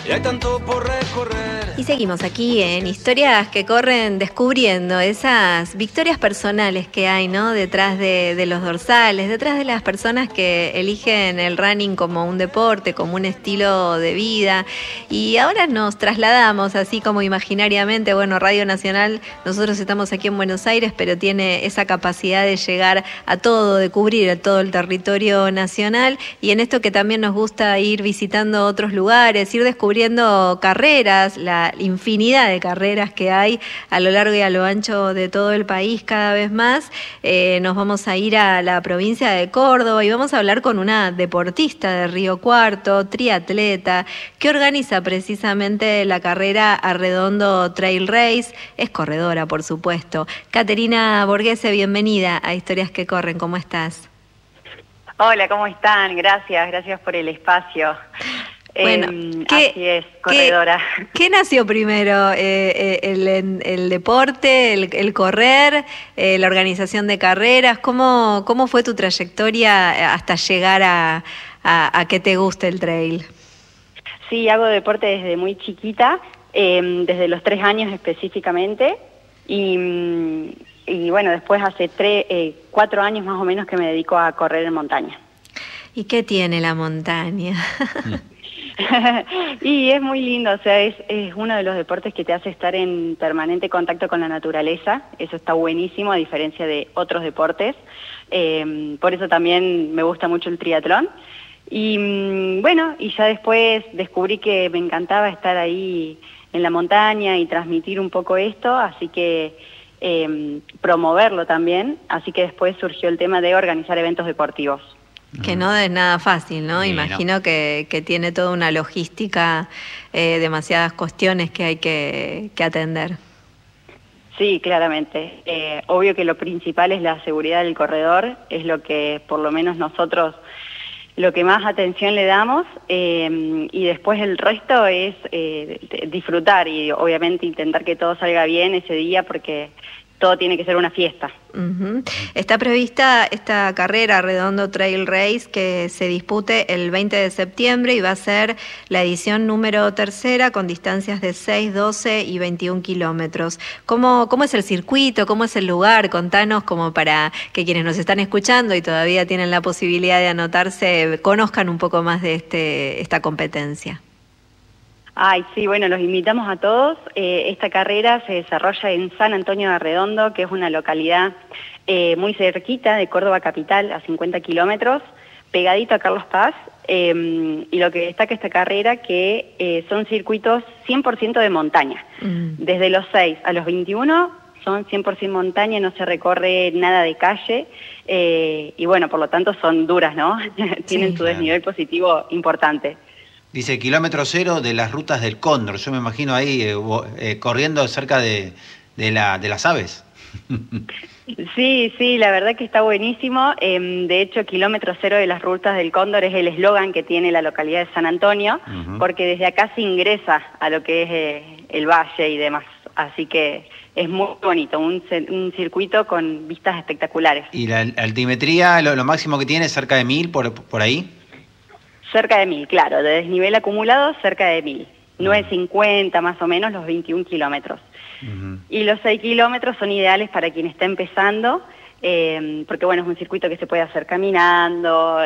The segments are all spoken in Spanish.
Y hay tanto por recorrer. Y seguimos aquí en Historias que Corren, descubriendo esas victorias personales que hay, ¿no? Detrás de los dorsales, detrás de las personas que eligen el running como un deporte, como un estilo de vida. Y ahora nos trasladamos así como imaginariamente, bueno, Radio Nacional, nosotros estamos aquí en Buenos Aires, pero tiene esa capacidad de llegar a todo, de cubrir a todo el territorio nacional. Y en esto que también nos gusta ir visitando otros lugares, ir descubriendo carreras, la infinidad de carreras que hay a lo largo y a lo ancho de todo el país cada vez más. Nos vamos a ir a la provincia de Córdoba y vamos a hablar con una deportista de Río Cuarto, triatleta, que organiza precisamente la carrera Arredondo Trail Race. Es corredora, por supuesto. Caterina Borghese, bienvenida a Historias que Corren. ¿Cómo estás? Hola, ¿cómo están? Gracias por el espacio. Bueno, así es, corredora. ¿Qué nació primero? ¿El deporte, el correr, la organización de carreras? ¿Cómo fue tu trayectoria hasta llegar a que te guste el trail? Sí, hago deporte desde muy chiquita, desde los 3 años específicamente, y bueno, después hace 4 años más o menos que me dedico a correr en montaña. ¿Y qué tiene la montaña? Y es muy lindo, o sea, es uno de los deportes que te hace estar en permanente contacto con la naturaleza. Eso está buenísimo, a diferencia de otros deportes. Por eso también me gusta mucho el triatlón. Y bueno, y ya después descubrí que me encantaba estar ahí en la montaña y transmitir un poco esto, así que promoverlo también. Así que después surgió el tema de organizar eventos deportivos. Que no es nada fácil, ¿no? Sí, Imagino no. que tiene toda una logística, demasiadas cuestiones que hay que atender. Sí, claramente. Obvio que lo principal es la seguridad del corredor, es lo que por lo menos nosotros, lo que más atención le damos, y después el resto es disfrutar y obviamente intentar que todo salga bien ese día porque todo tiene que ser una fiesta. Uh-huh. Está prevista esta carrera Redondo Trail Race que se dispute el 20 de septiembre y va a ser la edición número 3 con distancias de 6, 12 y 21 kilómetros. ¿Cómo es el circuito? ¿Cómo es el lugar? Contanos como para que quienes nos están escuchando y todavía tienen la posibilidad de anotarse, conozcan un poco más de esta competencia. Ay, sí, bueno, los invitamos a todos. Esta carrera se desarrolla en San Antonio de Arredondo, que es una localidad muy cerquita de Córdoba capital, a 50 kilómetros, pegadito a Carlos Paz. Y lo que destaca esta carrera que son circuitos 100% de montaña. Desde los 6 a los 21 son 100% montaña, no se recorre nada de calle. Y bueno, por lo tanto son duras, ¿no? Tienen su desnivel positivo importante. Dice kilómetro cero de las rutas del Cóndor. Yo me imagino ahí corriendo cerca de las aves. Sí, la verdad que está buenísimo. De hecho, kilómetro cero de las rutas del Cóndor es el eslogan que tiene la localidad de San Antonio, porque desde acá se ingresa a lo que es el valle y demás. Así que es muy bonito, un circuito con vistas espectaculares. ¿Y la altimetría, lo máximo que tiene, cerca de 1000 por ahí? Cerca de 1000, claro, de desnivel acumulado cerca de 1000. 950 más o menos los 21 kilómetros. Y los 6 kilómetros son ideales para quien está empezando, porque bueno, es un circuito que se puede hacer caminando,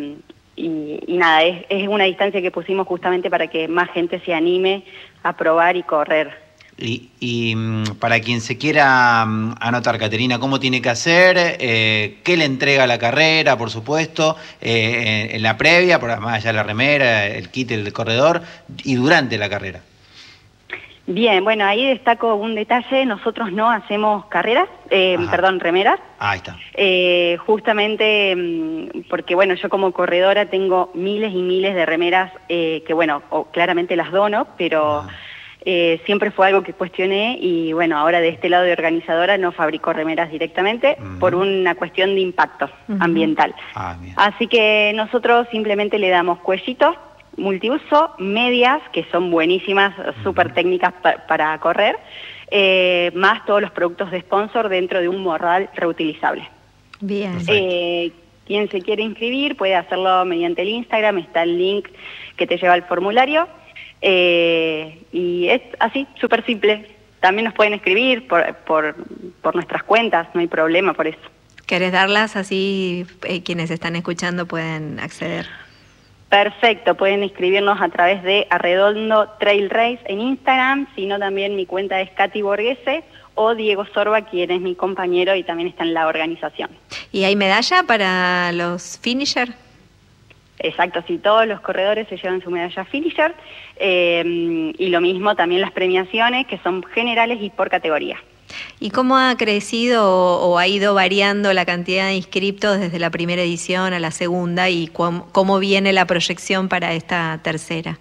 y nada, es una distancia que pusimos justamente para que más gente se anime a probar y correr. Y para quien se quiera anotar, Caterina, ¿cómo tiene que hacer? ¿Qué le entrega la carrera, por supuesto? En la previa, por más allá de la remera, el kit del corredor, y durante la carrera. Bien, bueno, ahí destaco un detalle, nosotros no hacemos carreras, remeras. Ahí está. Justamente porque, bueno, yo como corredora tengo miles y miles de remeras que, bueno, claramente las dono, pero... siempre fue algo que cuestioné y bueno, ahora de este lado de organizadora no fabrico remeras directamente por una cuestión de impacto ambiental. Así que nosotros simplemente le damos cuellitos, multiuso, medias, que son buenísimas, súper técnicas para correr, más todos los productos de sponsor dentro de un morral reutilizable. Bien. Quien se quiere inscribir puede hacerlo mediante el Instagram, está el link que te lleva al formulario. Y es así, súper simple. También nos pueden escribir por nuestras cuentas, no hay problema por eso. ¿Querés darlas así quienes están escuchando pueden acceder? Perfecto, pueden escribirnos a través de Arredondo Trail Race en Instagram, sino también mi cuenta es Katy Borghese o Diego Sorba, quien es mi compañero y también está en la organización. ¿Y hay medalla para los finisher? Exacto, sí, todos los corredores se llevan su medalla finisher y lo mismo también las premiaciones que son generales y por categoría. ¿Y cómo ha crecido o ha ido variando la cantidad de inscriptos desde la primera edición a la segunda y cómo viene la proyección para esta tercera?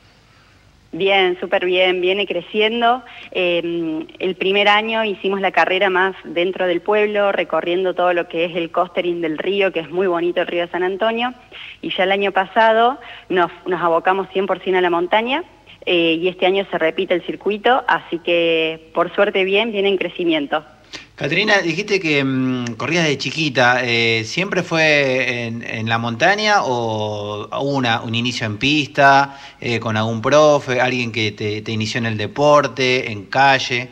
Bien, súper bien, viene creciendo. El primer año hicimos la carrera más dentro del pueblo, recorriendo todo lo que es el costering del río, que es muy bonito el río de San Antonio, y ya el año pasado nos abocamos 100% a la montaña, y este año se repite el circuito, así que por suerte viene en crecimiento. Caterina, dijiste que corrías de chiquita, ¿siempre fue en la montaña o hubo un inicio en pista, con algún profe, alguien que te inició en el deporte, en calle?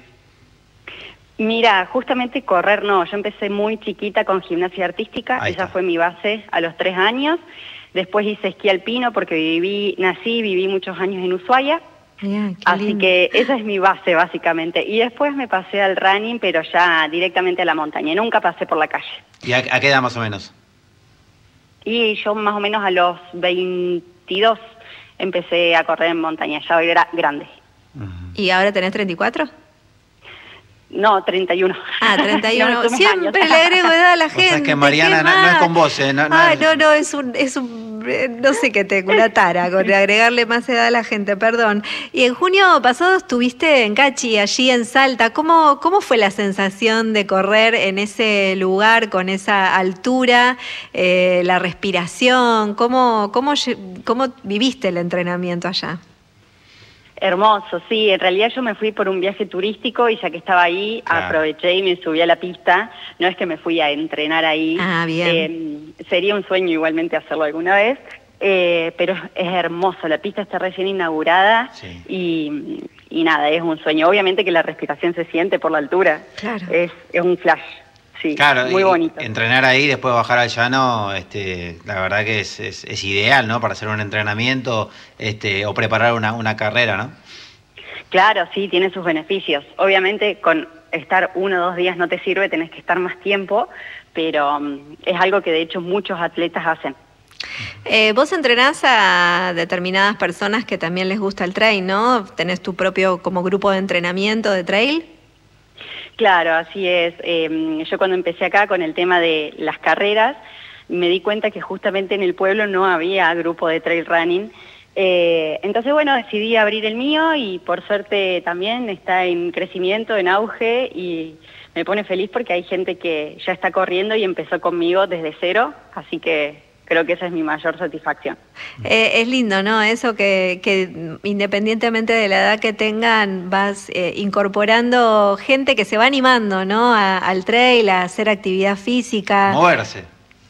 Mira, justamente correr no, yo empecé muy chiquita con gimnasia artística, esa fue mi base a los 3 años, después hice esquí alpino porque viví muchos años en Ushuaia. Así que esa es mi base básicamente, y después me pasé al running, pero ya directamente a la montaña, nunca pasé por la calle. ¿Y a qué edad más o menos? Y yo más o menos a los 22 empecé a correr en montaña, ya era grande. ¿Y ahora tenés 34? No, 31. Ah, 31. No, siempre le agrego edad a la gente. O sea, es que Mariana no es con vos, ¿eh? No, es un no sé qué tengo, una tara con agregarle más edad a la gente, perdón. Y en junio pasado estuviste en Cachi, allí en Salta. ¿Cómo fue la sensación de correr en ese lugar, con esa altura, la respiración? ¿Cómo viviste el entrenamiento allá? Hermoso, sí. En realidad yo me fui por un viaje turístico y ya que estaba ahí, aproveché y me subí a la pista. No es que me fui a entrenar ahí. Ah, bien. Sería un sueño igualmente hacerlo alguna vez, pero es hermoso. La pista está recién inaugurada y nada, es un sueño. Obviamente que la respiración se siente por la altura. Claro. Es un flash. Sí, claro, muy bonito. Entrenar ahí, después bajar al llano, la verdad que es ideal, ¿no? Para hacer un entrenamiento o preparar una carrera, ¿no? Claro, sí, tiene sus beneficios. Obviamente con estar 1 o 2 días no te sirve, tenés que estar más tiempo, pero es algo que de hecho muchos atletas hacen. Vos entrenás a determinadas personas que también les gusta el trail, ¿no? ¿Tenés tu propio como grupo de entrenamiento de trail? Claro, así es. Yo cuando empecé acá con el tema de las carreras, me di cuenta que justamente en el pueblo no había grupo de trail running. Entonces, bueno, decidí abrir el mío y por suerte también está en crecimiento, en auge, y me pone feliz porque hay gente que ya está corriendo y empezó conmigo desde cero, así que creo que esa es mi mayor satisfacción. Es lindo, ¿no? Eso que independientemente de la edad que tengan, vas incorporando gente que se va animando, ¿no? Al trail, a hacer actividad física. Moverse.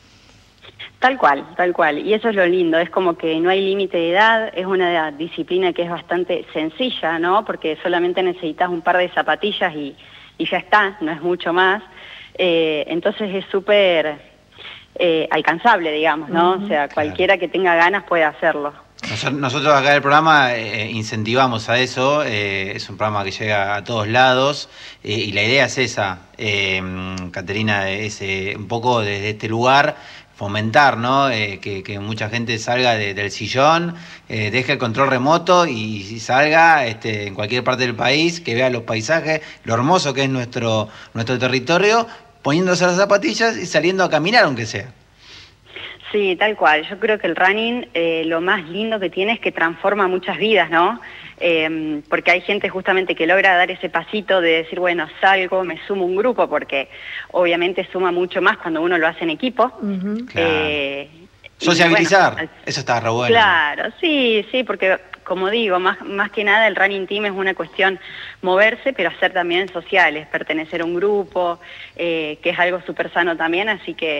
Tal cual, tal cual. Y eso es lo lindo, es como que no hay límite de edad, es una disciplina que es bastante sencilla, ¿no? Porque solamente necesitas un par de zapatillas y ya está, no es mucho más. Entonces es súper alcanzable, digamos, ¿no? O sea, cualquiera que tenga ganas puede hacerlo. Nosotros acá en el programa incentivamos a eso, es un programa que llega a todos lados y la idea es esa, Caterina, es un poco desde este lugar fomentar, ¿no? Que mucha gente salga del sillón, deje el control remoto y salga en cualquier parte del país, que vea los paisajes, lo hermoso que es nuestro territorio, poniéndose las zapatillas y saliendo a caminar aunque sea. Sí, tal cual. Yo creo que el running lo más lindo que tiene es que transforma muchas vidas, ¿no? Porque hay gente justamente que logra dar ese pasito de decir, bueno, salgo, me sumo a un grupo, porque obviamente suma mucho más cuando uno lo hace en equipo. Claro. Sociabilizar, bueno, eso está re bueno. Claro, sí, porque como digo, más que nada el running team es una cuestión moverse, pero hacer también sociales, pertenecer a un grupo, que es algo súper sano también, así que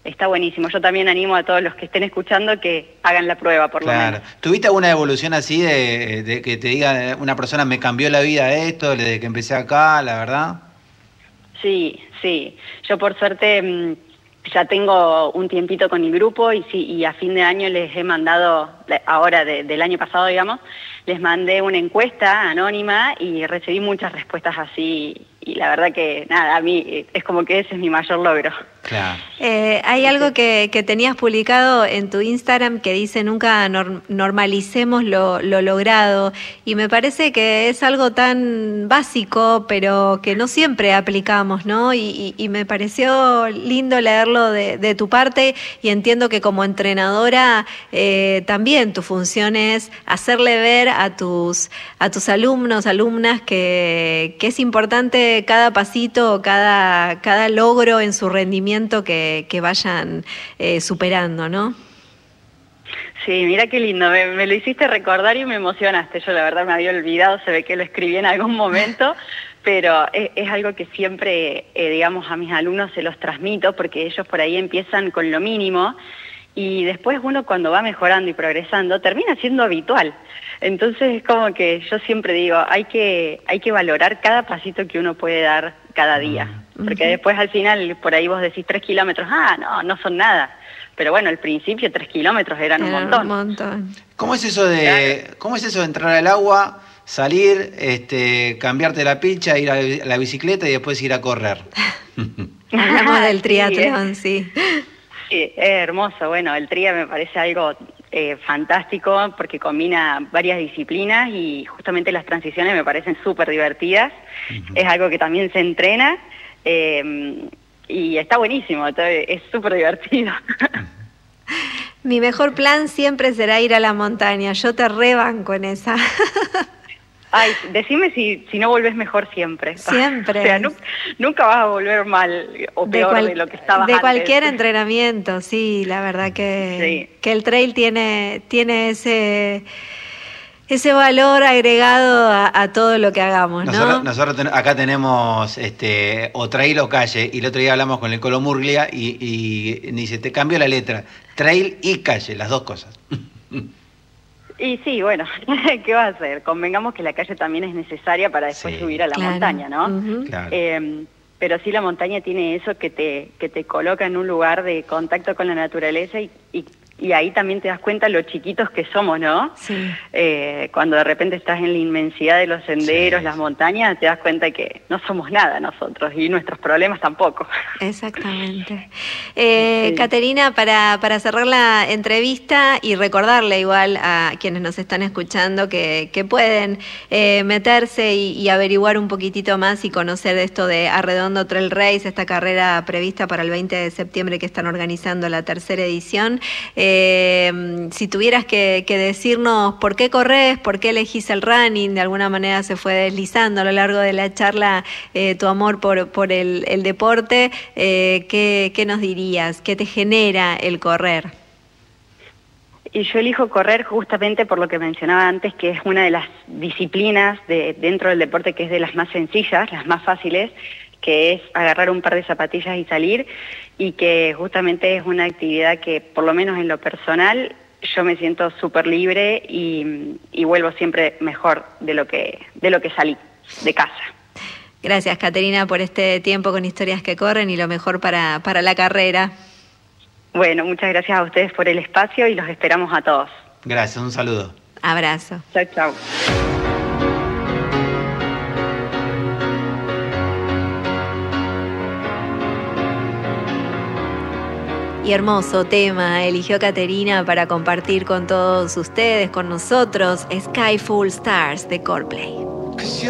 está buenísimo. Yo también animo a todos los que estén escuchando que hagan la prueba, por lo menos. ¿Tuviste alguna evolución así de que te diga una persona, me cambió la vida esto, desde que empecé acá, la verdad? Sí. Yo por suerte ya tengo un tiempito con el grupo y a fin de año les he mandado, ahora del año pasado, digamos, les mandé una encuesta anónima y recibí muchas respuestas así. Y la verdad que, nada, a mí es como que ese es mi mayor logro. Claro. Hay algo que tenías publicado en tu Instagram que dice nunca normalicemos lo logrado, y me parece que es algo tan básico, pero que no siempre aplicamos, ¿no? Y me pareció lindo leerlo de tu parte, y entiendo que como entrenadora también tu función es hacerle ver a tus alumnos, alumnas, que es importante cada pasito, cada logro en su rendimiento que vayan superando, ¿no? Sí, mira qué lindo, me lo hiciste recordar y me emocionaste. Yo la verdad me había olvidado, se ve que lo escribí en algún momento, pero es algo que siempre, digamos, a mis alumnos se los transmito, porque ellos por ahí empiezan con lo mínimo y después uno cuando va mejorando y progresando termina siendo habitual. Entonces es como que yo siempre digo, hay que valorar cada pasito que uno puede dar cada día, porque después al final por ahí vos decís 3 kilómetros, no son nada, pero bueno, al principio 3 kilómetros eran un montón. ¿Cómo es eso de entrar al agua, salir, cambiarte la pilcha, ir a la bicicleta y después ir a correr? Hablamos del triatlón, sí. Sí, es hermoso. Bueno, el tria me parece algo fantástico porque combina varias disciplinas y justamente las transiciones me parecen súper divertidas. Es algo que también se entrena y está buenísimo, es súper divertido. Mi mejor plan siempre será ir a la montaña. Yo te rebanco en esa. Ay, decime si no volvés mejor siempre. Siempre. O sea, nunca vas a volver mal o peor de lo que estabas antes. De cualquier entrenamiento, sí, la verdad que el trail tiene ese valor agregado a todo lo que hagamos, ¿no? Nosotros acá tenemos o trail o calle, y el otro día hablamos con el Colo Murglia y dice, te cambio la letra, trail y calle, las dos cosas. Y sí, bueno, ¿qué va a hacer? Convengamos que la calle también es necesaria para después subir a la montaña, ¿no? Claro. Pero sí, la montaña tiene eso que te coloca en un lugar de contacto con la naturaleza y ahí también te das cuenta lo chiquitos que somos, ¿no? Sí. Cuando de repente estás en la inmensidad de los senderos, las montañas, te das cuenta que no somos nada nosotros y nuestros problemas tampoco. Exactamente. Caterina, para cerrar la entrevista y recordarle igual a quienes nos están escuchando que pueden meterse y averiguar un poquitito más y conocer esto de Arredondo Trail Race, esta carrera prevista para el 20 de septiembre que están organizando la 3ª edición. Si tuvieras que decirnos por qué corres, por qué elegís el running, de alguna manera se fue deslizando a lo largo de la charla tu amor por el deporte, ¿qué nos dirías? ¿Qué te genera el correr? Y yo elijo correr justamente por lo que mencionaba antes, que es una de las disciplinas dentro del deporte que es de las más sencillas, las más fáciles, que es agarrar un par de zapatillas y salir, y que justamente es una actividad que, por lo menos en lo personal, yo me siento súper libre y vuelvo siempre mejor de lo que salí de casa. Gracias, Caterina, por este tiempo con Historias que Corren y lo mejor para la carrera. Bueno, muchas gracias a ustedes por el espacio y los esperamos a todos. Gracias, un saludo. Abrazo. Chau, chau. Y hermoso tema eligió Caterina para compartir con todos ustedes, con nosotros, Sky Full Stars de Coldplay.